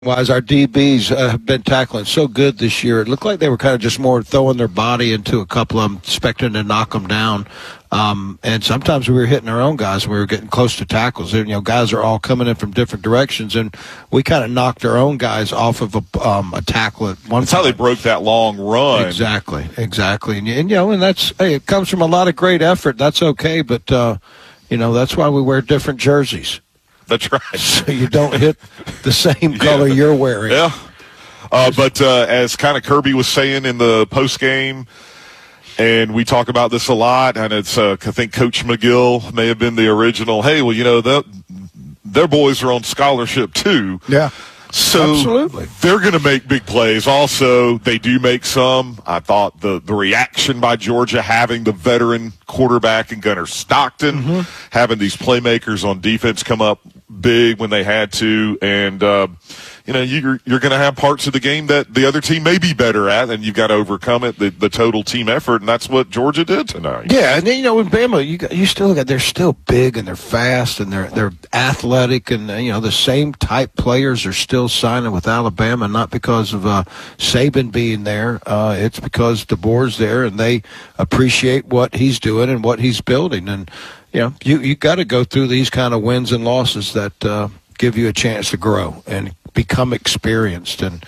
Wise, our DBs have been tackling so good this year. It looked like they were kind of just more throwing their body into a couple of them, expecting to knock them down. And sometimes we were hitting our own guys when we were getting close to tackles. And, guys are all coming in from different directions, and we kind of knocked our own guys off of a tackle at one That's how they broke that long run. Exactly. And that's, it comes from a lot of great effort. That's okay, but, that's why we wear different jerseys. That's right. So you don't hit the same color you're wearing. Yeah. But as kind of Kirby was saying in the post game, and we talk about this a lot, and it's I think Coach McGill may have been the original. Hey, well, their boys are on scholarship too. Yeah. So absolutely. They're going to make big plays. Also, they do make some. I thought the reaction by Georgia having the veteran quarterback and Gunnar Stockton, having these playmakers on defense come up big when they had to, and you're going to have parts of the game that the other team may be better at, and you've got to overcome it, the total team effort, and that's what Georgia did tonight. Yeah, and then, in Bama, you still got, they're still big and they're fast and they're athletic, and the same type players are still signing with Alabama, not because of Saban being there. It's because DeBoer's there, and they appreciate what he's doing and what he's building, and you got to go through these kind of wins and losses that give you a chance to grow and become experienced. And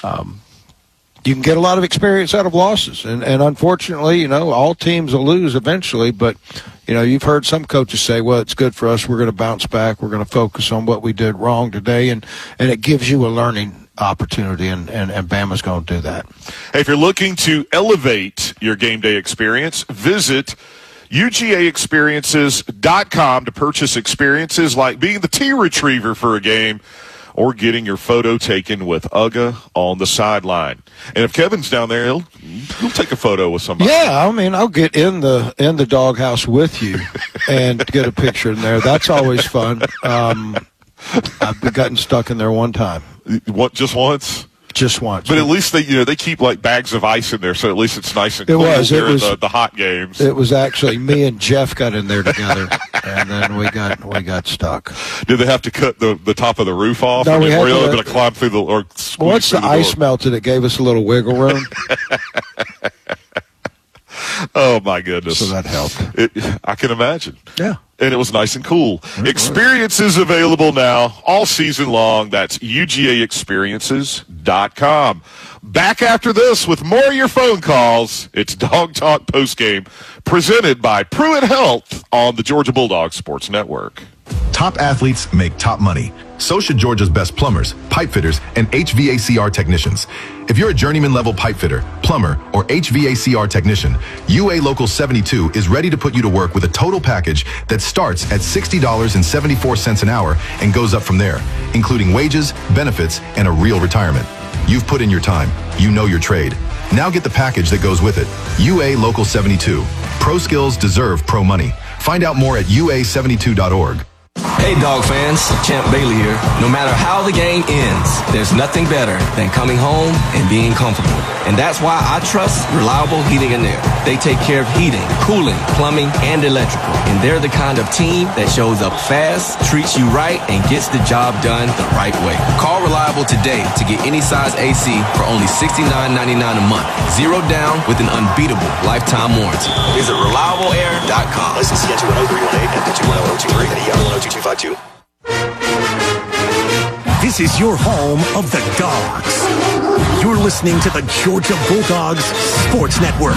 you can get a lot of experience out of losses. And unfortunately, all teams will lose eventually. But, you've heard some coaches say, well, it's good for us. We're going to bounce back. We're going to focus on what we did wrong today. And it gives you a learning opportunity, and Bama's going to do that. Hey, if you're looking to elevate your game day experience, visit UGAexperiences.com to purchase experiences like being the tea retriever for a game or getting your photo taken with Uga on the sideline. And if Kevin's down there, he'll take a photo with somebody. Yeah, I'll get in the doghouse with you and get a picture in there. That's always fun. I've gotten stuck in there one time. What, just once? Just once. But at least they keep like bags of ice in there, so at least it's nice and cool during the hot games. It was actually me and Jeff got in there together, and then we got stuck. Did they have to cut the top of the roof off? No, we had to able to climb through once the ice melted, it gave us a little wiggle room. Oh, my goodness. So that helped. I can imagine. Yeah. And it was nice and cool. Experiences available now all season long. That's UGAexperiences.com. Back after this with more of your phone calls. It's Dog Talk Postgame presented by Pruitt Health on the Georgia Bulldogs Sports Network. Top athletes make top money. So should Georgia's best plumbers, pipe fitters, and HVACR technicians. If you're a journeyman level pipe fitter, plumber, or HVACR technician, UA Local 72 is ready to put you to work with a total package that starts at $60.74 an hour and goes up from there, including wages, benefits, and a real retirement. You've put in your time. You know your trade. Now get the package that goes with it. UA Local 72. Pro skills deserve pro money. Find out more at ua72.org. Hey, Dog fans, Champ Bailey here. No matter how the game ends, there's nothing better than coming home and being comfortable. And that's why I trust Reliable Heating and Air. They take care of heating, cooling, plumbing, and electrical. And they're the kind of team that shows up fast, treats you right, and gets the job done the right way. Call Reliable today to get any size AC for only $69.99 a month. Zero down with an unbeatable lifetime warranty. Visit ReliableAir.com. License CN 210-318 and 210-023 and ER 102-252. This is your home of the Dogs. You're listening to the Georgia Bulldogs Sports Network.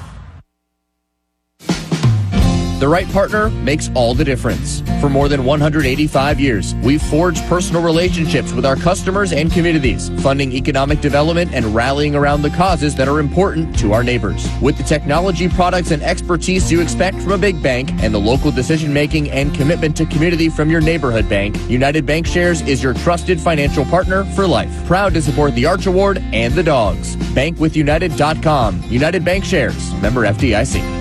The right partner makes all the difference. For more than 185 years, we've forged personal relationships with our customers and communities, funding economic development and rallying around the causes that are important to our neighbors. With the technology, products, and expertise you expect from a big bank and the local decision-making and commitment to community from your neighborhood bank, United Bankshares is your trusted financial partner for life. Proud to support the Arch Award and the Dogs. Bankwithunited.com. United Bankshares. Member FDIC.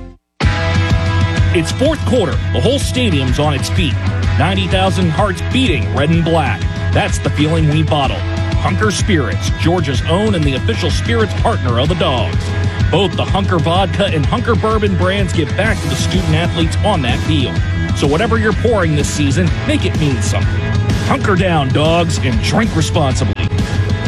It's fourth quarter. The whole stadium's on its feet. 90,000 hearts beating red and black. That's the feeling we bottle. Hunker Spirits, Georgia's own and the official spirits partner of the Dogs. Both the Hunker Vodka and Hunker Bourbon brands give back to the student athletes on that field. So whatever you're pouring this season, make it mean something. Hunker down, dogs, and drink responsibly.